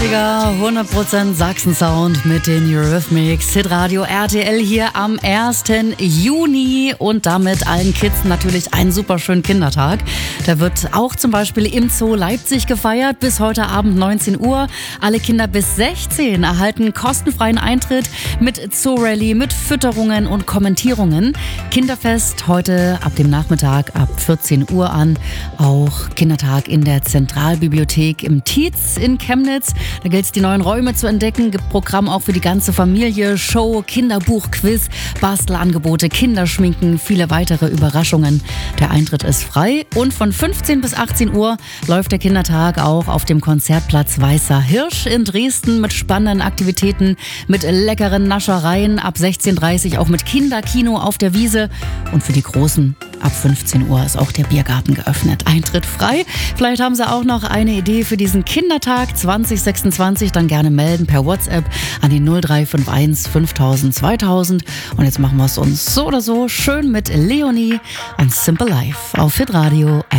80er, 100% Sachsen-Sound mit den Eurythmics. Hitradio RTL hier am 1. Juni und damit allen Kids natürlich einen super schönen Kindertag. Der wird auch zum Beispiel im Zoo Leipzig gefeiert bis heute Abend 19 Uhr. Alle Kinder bis 16 erhalten kostenfreien Eintritt mit Zoo-Rallye, mit Fütterungen und Kommentierungen. Kinderfest heute ab dem Nachmittag ab 14 Uhr an. Auch Kindertag in der Zentralbibliothek im Tietz in Chemnitz. Da gilt es, die neuen Räume zu entdecken. Gibt Programm auch für die ganze Familie. Show, Kinderbuch-Quiz, Bastelangebote, Kinderschminken, viele weitere Überraschungen. Der Eintritt ist frei und von 15 bis 18 Uhr läuft der Kindertag auch auf dem Konzertplatz Weißer Hirsch in Dresden mit spannenden Aktivitäten, mit leckeren Naschereien. Ab 16:30 Uhr auch mit Kinderkino auf der Wiese. Und für die Großen ab 15 Uhr ist auch der Biergarten geöffnet. Eintritt frei. Vielleicht haben Sie auch noch eine Idee für diesen Kindertag 2026. Dann gerne melden per WhatsApp an die 0351 5000 2000. Und jetzt machen wir es uns so oder so schön mit Leonie und Simple Life auf Hitradio.